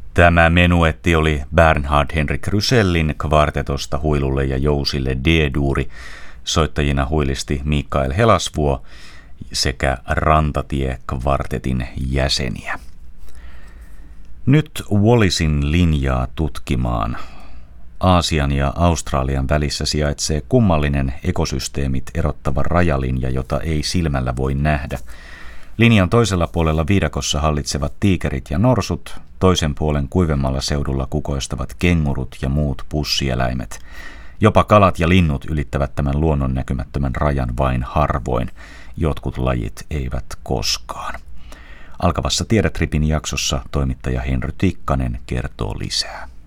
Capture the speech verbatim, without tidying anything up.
Tämä menuetti oli Bernhard Henrik Rysellin kvartetosta huilulle ja jousille D-duuri. Soittajina huilisti Mikael Helasvuo sekä Rantatie-kvartetin jäseniä. Nyt Wallisin linjaa tutkimaan. Aasian ja Australian välissä sijaitsee kummallinen ekosysteemit erottava rajalinja, jota ei silmällä voi nähdä. Linjan toisella puolella viidakossa hallitsevat tiikerit ja norsut, toisen puolen kuivemmalla seudulla kukoistavat kengurut ja muut pussieläimet. Jopa kalat ja linnut ylittävät tämän luonnon näkymättömän rajan vain harvoin, jotkut lajit eivät koskaan. Alkavassa Tiedetripin jaksossa toimittaja Henry Tikkanen kertoo lisää.